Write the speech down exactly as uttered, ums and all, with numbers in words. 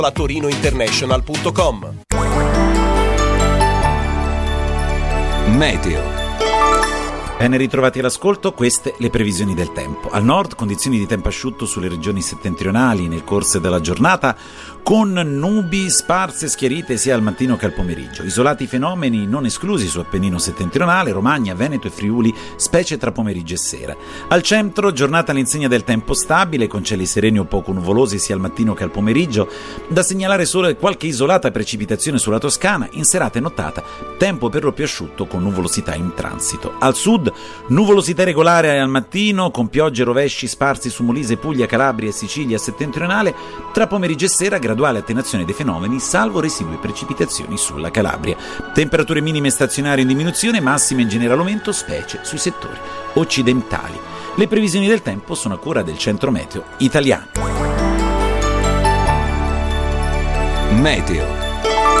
chiocciola torino international punto com. Meteo. Ben ritrovati all'ascolto, queste le previsioni del tempo. Al nord condizioni di tempo asciutto sulle regioni settentrionali nel corso della giornata, con nubi sparse e schiarite sia al mattino che al pomeriggio. Isolati fenomeni non esclusi su Appennino settentrionale, Romagna, Veneto e Friuli, specie tra pomeriggio e sera. Al centro giornata all'insegna del tempo stabile, con cieli sereni o poco nuvolosi sia al mattino che al pomeriggio. Da segnalare solo qualche isolata precipitazione sulla Toscana, in serata e nottata tempo per lo più asciutto con nuvolosità in transito. Al sud nuvolosità regolare al mattino, con piogge e rovesci sparsi su Molise, Puglia, Calabria e Sicilia settentrionale. Tra pomeriggio e sera graduale attenuazione dei fenomeni, salvo residue precipitazioni sulla Calabria. Temperature minime stazionarie in diminuzione, massime in generale aumento, specie sui settori occidentali. Le previsioni del tempo sono a cura del Centro Meteo Italiano. Meteo.